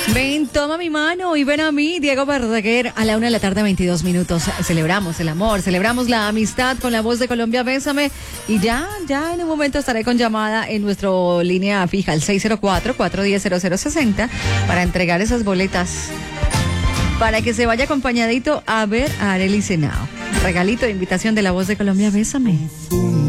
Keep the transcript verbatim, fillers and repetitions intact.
Ven, toma mi mano y ven a mí, Diego Verdaguer, a la una de la tarde, veintidós minutos. Celebramos el amor, celebramos la amistad con la voz de Colombia, Bésame. Y ya, ya en un momento estaré con llamada en nuestra línea fija, al seis cero cuatro, cuatro uno cero, cero cero seis cero, para entregar esas boletas. Para que se vaya acompañadito a ver a Arely Senao. Regalito de invitación de la voz de Colombia, Bésame.